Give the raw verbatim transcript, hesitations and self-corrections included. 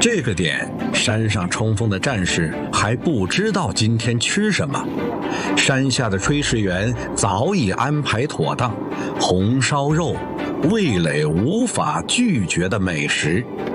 这个点，山上冲锋的战士还不知道今天吃什么，山下的炊事员早已安排妥当，红烧肉，味蕾无法拒绝的美食。